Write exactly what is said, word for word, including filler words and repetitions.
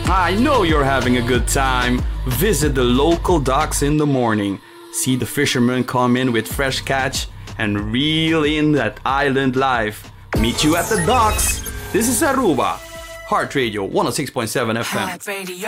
I know you're having a good time. Visit the local docks in the morning. See the fishermen come in with fresh catch and reel in that island life. Meet you at the docks. This is Aruba. Heart Radio one oh six point seven F M.